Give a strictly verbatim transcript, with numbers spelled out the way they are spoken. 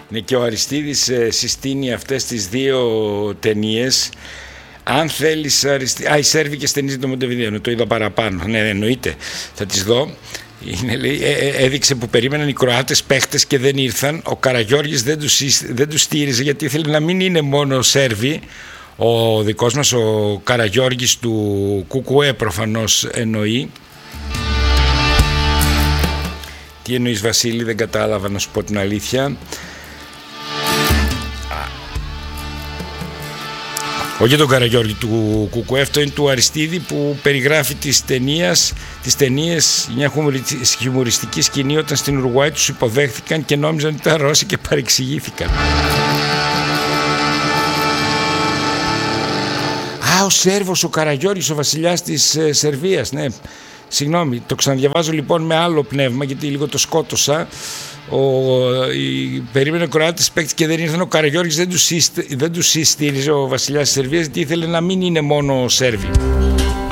Ναι, και ο Αριστίδης ε, συστήνει αυτές τις δύο ταινίες. Αν θέλεις Αριστη... Α, οι Σέρβοι και στενίζει το Μοντεβιδέο, το είδα παραπάνω. Ναι, εννοείται, θα τις δω. Είναι, λέει, ε, ε, έδειξε που περίμεναν οι Κροάτες παίχτες και δεν ήρθαν. Ο Καραγιώργης δεν τους, δεν τους στήριζε, γιατί ήθελε να μην είναι μόνο Σέρβοι. Ο δικός μας ο Καραγιώργης του Κουκουέ προφανώς εννοεί. Τι εννοείς, Βασίλη? Δεν κατάλαβα, να σου πω την αλήθεια. Όχι τον Καραγιώργη του Κουκουέ, αυτό είναι του Αριστίδη, που περιγράφει τις ταινίες, τις ταινίες, μια χιουμοριστική σκηνή όταν στην Ουρουάη τους υποδέχθηκαν και νόμιζαν ότι ήταν Ρώσοι και παρεξηγήθηκαν. Α, ο Σέρβος, ο Καραγιώργης, ο βασιλιάς της ε, Σερβίας, ναι. Συγγνώμη, το ξαναδιαβάζω λοιπόν με άλλο πνεύμα, γιατί λίγο το σκότωσα. Ο, η, περίμενε ο Κροάτης παίκτης και δεν ήρθαν. Ο Καραγιώργης δεν τους, δεν τους συστήριζε, ο βασιλιάς της Σερβίας, γιατί ήθελε να μην είναι μόνο Σέρβοι.